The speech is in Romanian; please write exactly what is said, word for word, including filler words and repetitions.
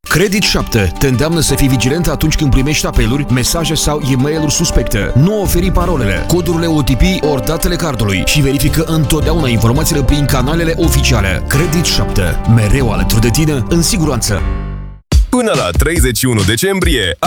Credit șapte te îndeamnă să fii vigilent atunci când primești apeluri, mesaje sau e-mail-uri suspecte. Nu oferi parolele, codurile O T P ori datele cardului și verifică întotdeauna informațiile prin canalele oficiale. Credit șapte, mereu alături de tine, în siguranță. Până la treizeci și unu decembrie